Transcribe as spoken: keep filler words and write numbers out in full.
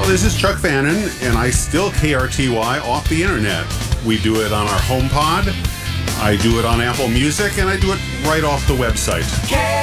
Well, this is Chuck Fannin, and I still K R T Y off the internet. We do it on our HomePod, I do it on Apple Music, and I do it right off the website.